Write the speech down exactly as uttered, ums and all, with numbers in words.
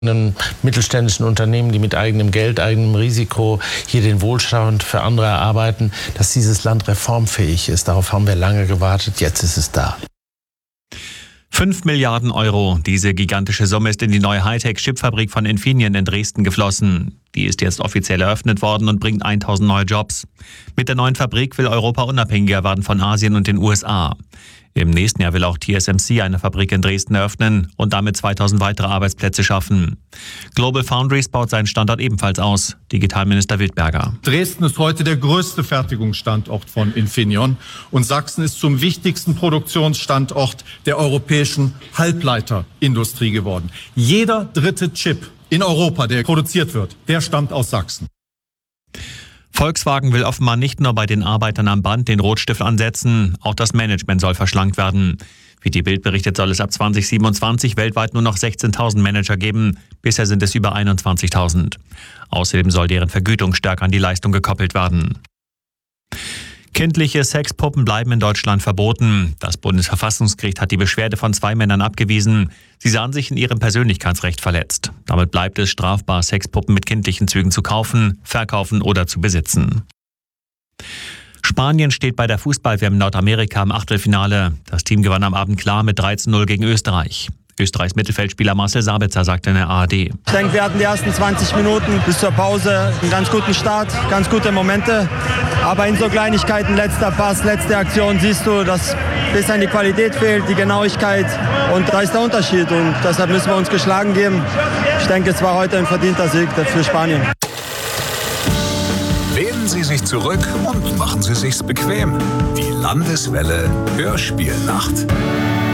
mittelständischen Unternehmen, die mit eigenem Geld, eigenem Risiko hier den Wohlstand für andere erarbeiten, dass dieses Land reformfähig ist. Darauf haben wir lange gewartet, jetzt ist es da. Fünf Milliarden Euro. Diese gigantische Summe ist in die neue Hightech-Chipfabrik von Infineon in Dresden geflossen. Die ist jetzt offiziell eröffnet worden und bringt tausend neue Jobs. Mit der neuen Fabrik will Europa unabhängiger werden von Asien und den U S A. Im nächsten Jahr will auch T S M C eine Fabrik in Dresden eröffnen und damit zweitausend weitere Arbeitsplätze schaffen. Global Foundries baut seinen Standort ebenfalls aus. Digitalminister Wildberger. Dresden ist heute der größte Fertigungsstandort von Infineon und Sachsen ist zum wichtigsten Produktionsstandort der europäischen Halbleiterindustrie geworden. Jeder dritte Chip in Europa, der produziert wird, der stammt aus Sachsen. Volkswagen will offenbar nicht nur bei den Arbeitern am Band den Rotstift ansetzen, auch das Management soll verschlankt werden. Wie die Bild berichtet, soll es ab zwanzig siebenundzwanzig weltweit nur noch sechzehntausend Manager geben, bisher sind es über einundzwanzigtausend. Außerdem soll deren Vergütung stärker an die Leistung gekoppelt werden. Kindliche Sexpuppen bleiben in Deutschland verboten. Das Bundesverfassungsgericht hat die Beschwerde von zwei Männern abgewiesen. Sie sahen sich in ihrem Persönlichkeitsrecht verletzt. Damit bleibt es strafbar, Sexpuppen mit kindlichen Zügen zu kaufen, verkaufen oder zu besitzen. Spanien steht bei der Fußball-W M Nordamerika im Achtelfinale. Das Team gewann am Abend klar mit drei zu null gegen Österreich. Österreichs Mittelfeldspieler Marcel Sabitzer sagte in der A R D. Ich denke, wir hatten die ersten zwanzig Minuten bis zur Pause einen ganz guten Start, ganz gute Momente. Aber in so Kleinigkeiten, letzter Pass, letzte Aktion, siehst du, dass ein bisschen die Qualität fehlt, die Genauigkeit. Und da ist der Unterschied. Und deshalb müssen wir uns geschlagen geben. Ich denke, es war heute ein verdienter Sieg für Spanien. Lehnen Sie sich zurück und machen Sie sich's bequem. Die Landeswelle Hörspielnacht.